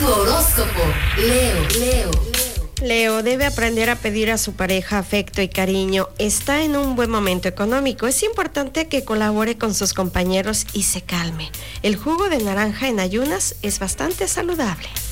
Tu horóscopo, Leo. Leo debe aprender a pedir a su pareja afecto y cariño. Está en un buen momento económico. Es importante que colabore con sus compañeros y se calme. El jugo de naranja en ayunas es bastante saludable.